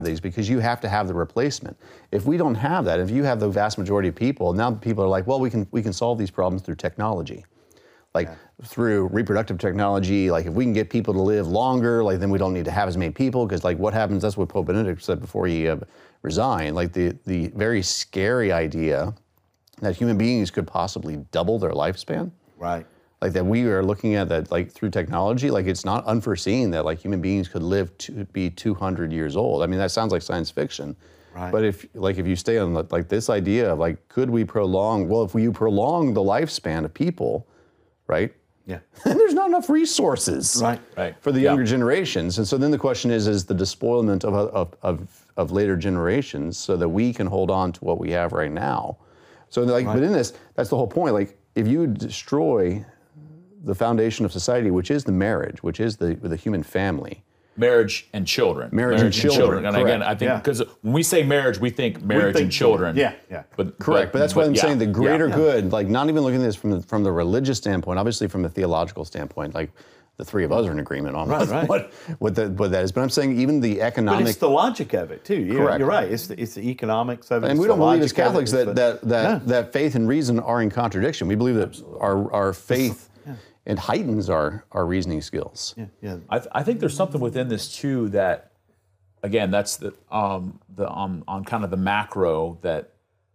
these because you have to have the replacement. If we don't have that, if you have the vast majority of people, now people are like, well, we can solve these problems through technology. Like through reproductive technology, like if we can get people to live longer, like then we don't need to have as many people, because like what happens, that's what Pope Benedict said before he resigned, like the very scary idea that human beings could possibly double their lifespan. Right. Like that we are looking at that like through technology, like it's not unforeseen that like human beings could live to be 200 years old. I mean, that sounds like science fiction. Right. But if you stay on like this idea of like, could we prolong, well, if you prolong the lifespan of people, right? Yeah. And there's not enough resources for the younger generations. And so then the question is the despoilment of later generations so that we can hold on to what we have right now. So like within this, that's the whole point. Like if you destroy the foundation of society, which is the marriage, which is the human family. Marriage and children. Marriage and children. And again, I think because when we say marriage, we think marriage and children. Yeah. But that's what I'm saying. The greater good, like not even looking at this from the religious standpoint, obviously from the theological standpoint, like the three of us are in agreement on what that is. But I'm saying even the economic. But it's the logic of it too. You're right. It's the economics of it. And we don't believe as Catholics that faith and reason are in contradiction. We believe that our faith. It heightens our reasoning skills. I think there's something within this too that, again, that's on kind of the macro that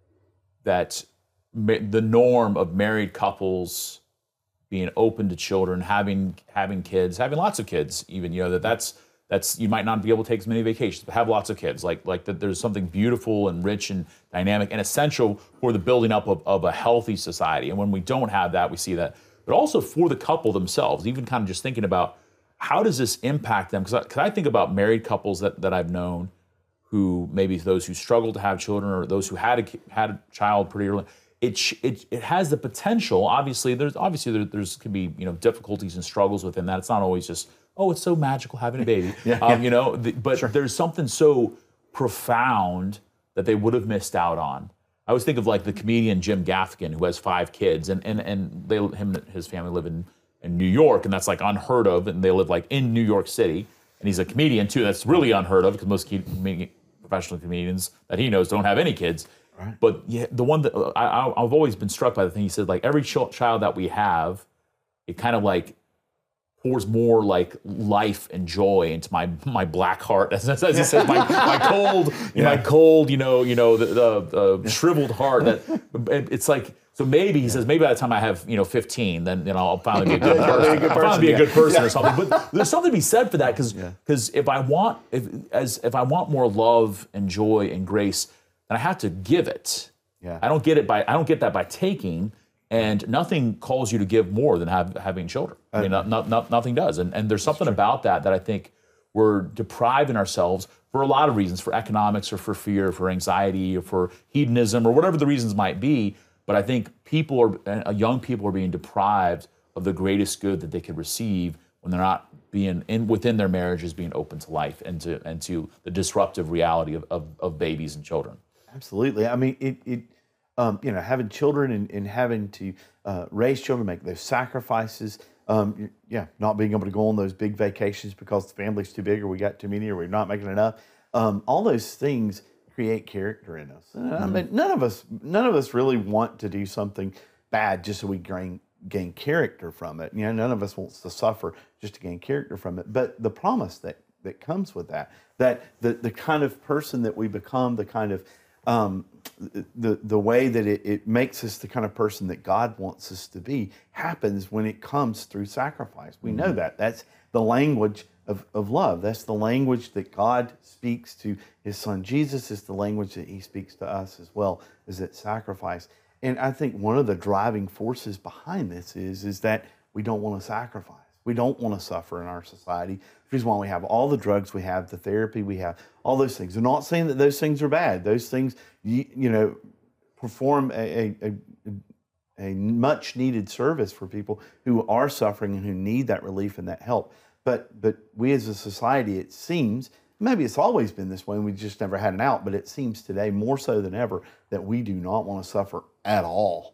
the norm of married couples being open to children, having kids, having lots of kids, even that's you might not be able to take as many vacations, but have lots of kids. Like that, there's something beautiful and rich and dynamic and essential for the building up of a healthy society. And when we don't have that, we see that. But also for the couple themselves, even kind of just thinking about how does this impact them? Because I think about married couples that I've known who maybe those who struggle to have children or those who had a child pretty early. It has the potential. Obviously there's could be difficulties and struggles within that. It's not always just it's so magical having a baby. But there's something so profound that they would have missed out on. I always think of like the comedian Jim Gaffigan, who has 5 kids, and him and his family live in New York, and that's like unheard of, and they live like in New York City, and he's a comedian too. That's really unheard of because most professional comedians that he knows don't have any kids. Right. But the one that I've always been struck by the thing he said, like every child that we have, it kind of like pours more like life and joy into my black heart, as he said, my cold, my cold, the shriveled heart. That it's like. So maybe he says, maybe by the time I have 15, then I'll finally be a good person. I'll finally be a good person or something. But there's something to be said for that because if I want more love and joy and grace, then I have to give it. Yeah. I don't get that by taking. And nothing calls you to give more than having children. I mean, nothing does. And there's something about that I think we're depriving ourselves for a lot of reasons, for economics or for fear, for anxiety or for hedonism or whatever the reasons might be. But I think young people are being deprived of the greatest good that they could receive when they're not being within their marriages, being open to life and to the disruptive reality of babies and children. Absolutely. I mean, having children and having to raise children, make those sacrifices, not being able to go on those big vacations because the family's too big or we got too many or we're not making enough. All those things create character in us. I mean, none of us really want to do something bad just so we gain character from it. None of us wants to suffer just to gain character from it. But the promise that comes with that the kind of person that we become, the kind of the way that it makes us the kind of person that God wants us to be happens when it comes through sacrifice. We know that. That's the language of love. That's the language that God speaks to His Son Jesus. Is the language that He speaks to us as well, is that sacrifice. And I think one of the driving forces behind this is that we don't want to sacrifice. We don't want to suffer in our society. The reason why we have all the drugs we have, the therapy we have, all those things. I'm not saying that those things are bad. Those things, perform a much needed service for people who are suffering and who need that relief and that help. But we as a society, it seems, maybe it's always been this way and we just never had an out, but it seems today more so than ever that we do not want to suffer at all.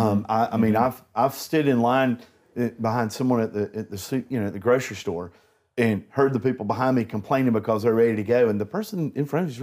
I mean, I've stood in line behind someone at the grocery store and heard the people behind me complaining because they're ready to go, and the person in front of me is